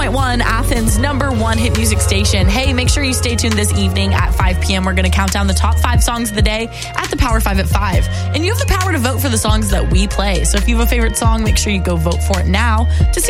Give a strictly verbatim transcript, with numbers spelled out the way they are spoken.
point one, Athens' number one hit music station. Hey, make sure you stay tuned this evening at five p.m. We're going to count down the top five songs of the day at the Power five at five. And you have the power to vote for the songs that we play. So if you have a favorite song, make sure you go vote for it now to see